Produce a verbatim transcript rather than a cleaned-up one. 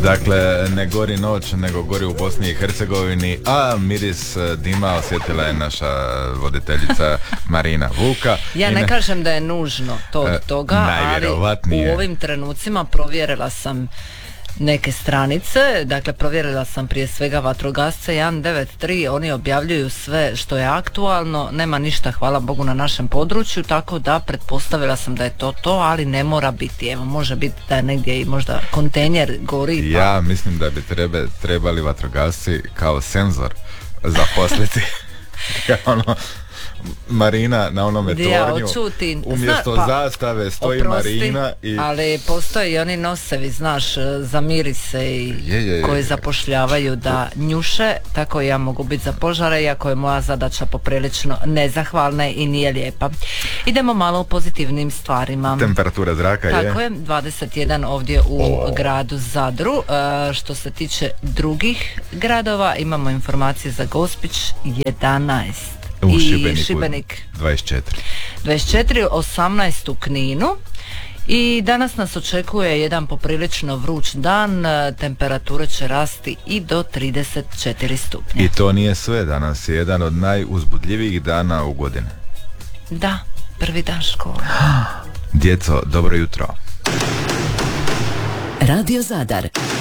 Dakle, ne gori noć, nego gori u Bosni i Hercegovini, a miris dima osjetila je naša voditeljica Marina Vuka. Ja ne, ne kažem da je nužno to od toga, ali u ovim trenucima provjerila sam neke stranice, dakle provjerila sam prije svega vatrogasce jedan devet tri, oni objavljuju sve što je aktualno, nema ništa hvala Bogu na našem području, tako da pretpostavila sam da je to to, ali ne mora biti, evo može biti da je negdje i možda kontejner gori. Pa... Ja mislim da bi trebe, trebali vatrogasci kao senzor zaposliti. ono, Marina na onome tornju, ja, umjesto Zna, pa, zastave stoji oprosti, Marina i... ali postoje i oni nosevi, znaš, za mirise i je, je, je, koji zapošljavaju da njuše, tako ja mogu biti za požare, iako je moja zadaća poprilično nezahvalna i nije lijepa. Idemo malo u pozitivnim stvarima. Temperatura zraka tako je? Tako je, dvadeset jedan ovdje u oh. gradu Zadru. Uh, što se tiče drugih gradova, imamo informacije za Gospić jedanaest. U i Šibeniku, Šibenik dvadeset četiri. dvadeset četiri, osamnaest u Kninu. I danas nas očekuje jedan poprilično vruć dan, temperature će rasti i do trideset četiri stupnja. I to nije sve, danas je jedan od najuzbudljivijih dana u godini. Da, prvi dan škole. Djeco, dobro jutro. Radio Zadar.